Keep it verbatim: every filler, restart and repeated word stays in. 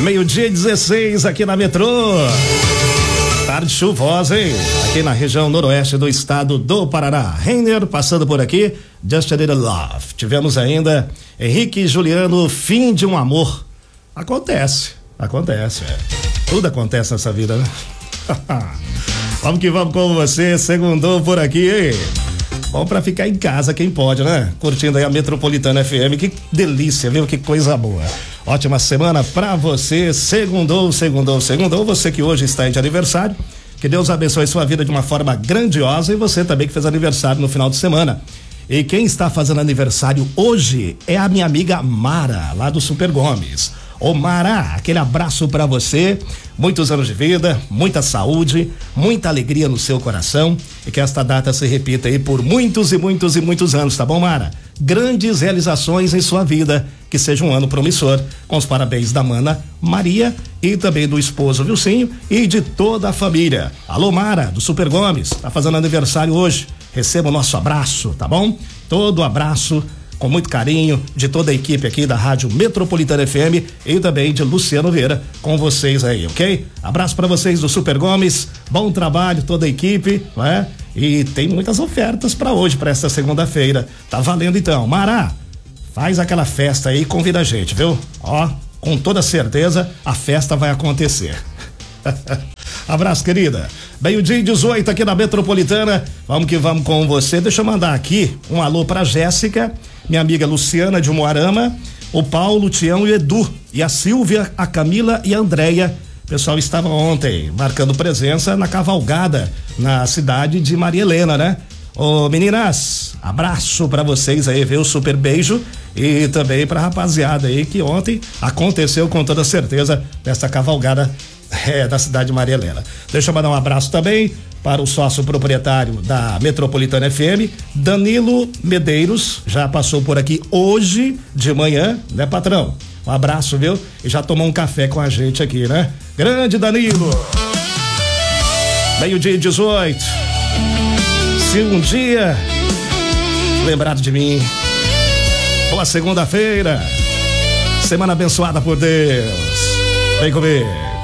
Meio-dia e dezesseis aqui na Metrô. Tarde chuvosa, hein? Aqui na região noroeste do estado do Paraná. Reiner passando por aqui, Just a Little Love. Tivemos ainda Henrique e Juliano, Fim de um Amor. Acontece, acontece, é. Tudo acontece nessa vida, né? Vamos que vamos com você, segundou por aqui, hein? Bom pra ficar em casa, quem pode, né? Curtindo aí a Metropolitana F M, que delícia, viu? Que coisa boa. Ótima semana pra você, segundou, segundou, segundou, você que hoje está de aniversário, que Deus abençoe sua vida de uma forma grandiosa e você também que fez aniversário no final de semana. E quem está fazendo aniversário hoje é a minha amiga Mara, lá do Super Gomes. Ô Mara, aquele abraço pra você, muitos anos de vida, muita saúde, muita alegria no seu coração e que esta data se repita aí por muitos e muitos e muitos anos, tá bom, Mara? Grandes realizações em sua vida, que seja um ano promissor, com os parabéns da mana Maria e também do esposo Vilcinho e de toda a família. Alô Mara, do Super Gomes, tá fazendo aniversário hoje, receba o nosso abraço, tá bom? Todo abraço com muito carinho de toda a equipe aqui da Rádio Metropolitana F M e também de Luciano Vieira com vocês aí, ok? Abraço para vocês do Super Gomes, bom trabalho toda a equipe, né? E tem muitas ofertas para hoje, para esta segunda-feira. Tá valendo então. Mara, faz aquela festa aí e convida a gente, viu? Ó, com toda certeza a festa vai acontecer. Abraço, querida. Meio-dia e dezoito aqui na Metropolitana. Vamos que vamos com você. Deixa eu mandar aqui um alô pra Jéssica, minha amiga Luciana de Moarama, o Paulo, o Tião e o Edu, e a Silvia, a Camila e a Andréia. O pessoal estava ontem marcando presença na cavalgada na cidade de Maria Helena, né? Ô meninas, abraço pra vocês aí, viu? Super beijo e também pra rapaziada aí que ontem aconteceu com toda certeza nessa cavalgada é, da cidade de Maria Helena. Deixa eu mandar um abraço também para o sócio proprietário da Metropolitana F M, Danilo Medeiros, já passou por aqui hoje de manhã, né, patrão? Um abraço, viu? E já tomou um café com a gente aqui, né? Grande Danilo! Meio-dia e dezoito. Se um dia lembrado de mim, boa segunda-feira, semana abençoada por Deus. Vem comigo.